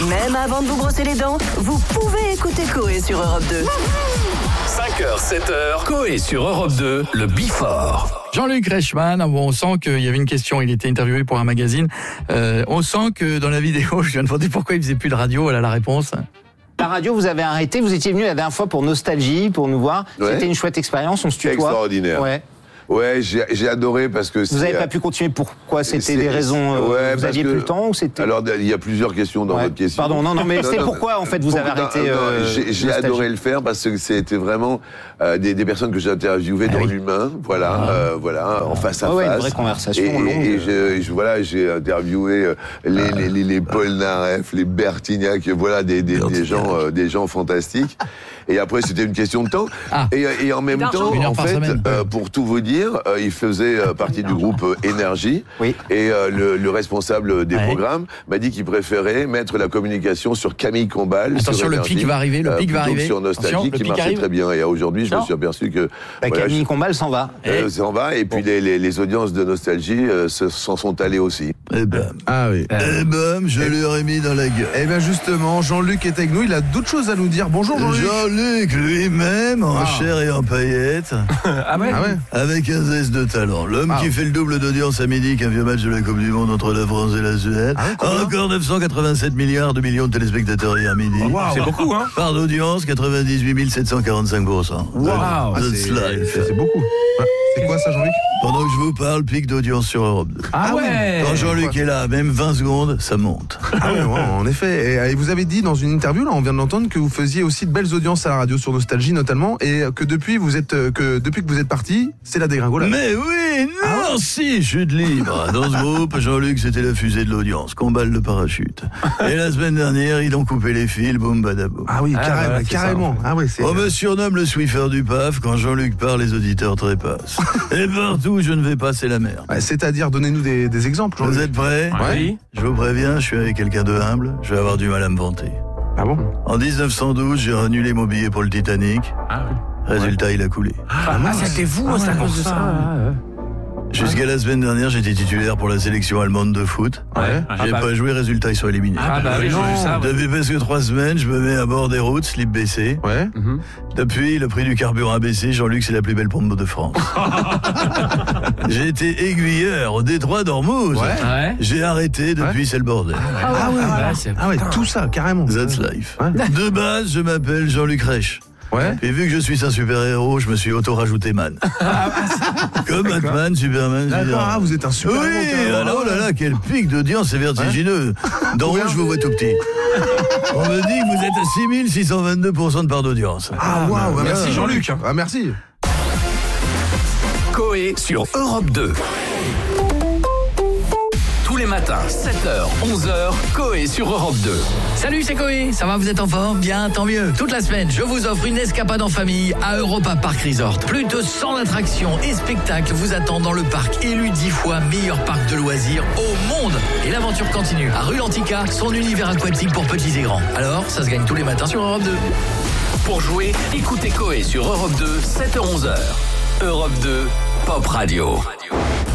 Même avant de vous brosser les dents, vous pouvez écouter Coé sur Europe 2. 5h, 7h, Coé sur Europe 2, le Before. Jean-Luc Reichmann, on sent qu'il y avait une question, il était interviewé pour un magazine. On sent que dans la vidéo, je viens de demander pourquoi il faisait plus de radio, voilà la réponse. La radio, vous avez arrêté, vous étiez venu la dernière fois pour Nostalgie, pour nous voir. Ouais. C'était une chouette expérience, on se tutoie. Extraordinaire. Ouais, j'ai adoré parce que... Vous n'avez pas pu continuer, pourquoi? C'était des raisons... vous aviez plus le temps ou c'était... Alors, il y a plusieurs questions dans votre question. Pardon, non, mais c'est pourquoi, en fait, vous avez arrêté j'ai adoré le faire parce que c'était vraiment des personnes que j'ai interviewées dans l'humain, voilà, en face à face. Une vraie conversation longue. J'ai interviewé les Paul Naref, les Bertignac, voilà, des gens fantastiques. Et après, c'était une question de temps. Et en même temps, en fait, pour tout vous dire, il faisait partie du groupe Énergie. Oui. Et le responsable des programmes m'a dit qu'il préférait mettre la communication sur Camille Combal. Attention, le pic va arriver, sur Nostalgie, qui marchait très bien. Et aujourd'hui, je me suis aperçu que... Camille Combal s'en va. S'en va. Et puis, les audiences de Nostalgie s'en sont allées aussi. Et bam. Ah oui. Et bam, je lui aurais mis dans la gueule. Et bien justement, Jean-Luc est avec nous, il a d'autres choses à nous dire. Bonjour Jean-Luc. Jean-Luc lui-même, en chair et en paillettes. Ah ouais. Avec un zeste de talent. L'homme qui fait le double d'audience à midi qu'un vieux match de la Coupe du Monde entre la France et la Suède. Encore 987 milliards de millions de téléspectateurs hier midi. C'est beaucoup, hein. Part d'audience, 98 745%. Wow. C'est beaucoup. C'est quoi ça, Jean-Luc? Pendant que je vous parle, pic d'audience sur Europe 2. Ah ouais. Quand Jean-Luc est là, même 20 secondes, ça monte. Ah ouais, en effet. Et vous avez dit dans une interview, là, on vient de l'entendre, que vous faisiez aussi de belles audiences à la radio sur Nostalgie notamment, et que depuis que vous êtes parti, c'est la dégringolade. Mais oui, non, si, chute libre. Dans ce groupe, Jean-Luc, c'était la fusée de l'audience, comballe le parachute. Et la semaine dernière, ils ont coupé les fils, boum badaboum. Ah oui, carrément. On me surnomme le Swiffer du PAF. Quand Jean-Luc parle, les auditeurs trépassent. Et partout où je ne vais pas, c'est la merde. C'est-à-dire, donnez-nous des exemples, Jean-Luc. Vous êtes prêts? Oui. Je vous préviens, je suis avec quelqu'un de humble, je vais avoir du mal à me vanter. Ah bon? En 1912, j'ai annulé mon billet pour le Titanic. Résultat, il a coulé. C'était vous, c'est à cause de ça. Jusqu'à la semaine dernière, j'étais titulaire pour la sélection allemande de foot. J'ai pas joué, résultat, ils sont éliminés. Depuis presque 3 semaines, je me mets à bord des routes, slip baissé. Depuis, le prix du carburant a baissé. Jean-Luc, c'est la plus belle pompe de France. J'ai été aiguilleur au détroit d'Ormuz. J'ai arrêté, depuis, c'est le bordel. Tout ça, carrément. That's life. De base, je m'appelle Jean-Luc Reich. Et vu que je suis un super-héros, je me suis auto-rajouté man. Comme Batman, Superman. D'accord, vous êtes un super-héros. Oui, alors, oh là là, quel pic d'audience, c'est vertigineux. D'en haut, je vous vois tout petit. On me dit que vous êtes à 6622% de part d'audience. Waouh, merci Jean-Luc. Merci. Coé sur Europe 2. Tous les matins, 7h, 11h, Coé sur Europe 2. Salut, c'est Coé, ça va, vous êtes en forme? Bien, tant mieux. Toute la semaine, je vous offre une escapade en famille à Europa Park Resort. Plus de 100 attractions et spectacles vous attendent dans le parc, élu 10 fois meilleur parc de loisirs au monde. Et l'aventure continue à Rue Lantica, son univers aquatique pour petits et grands. Alors, ça se gagne tous les matins sur Europe 2. Pour jouer, écoutez Coé sur Europe 2, 7h-11h. Europe 2, Pop Radio.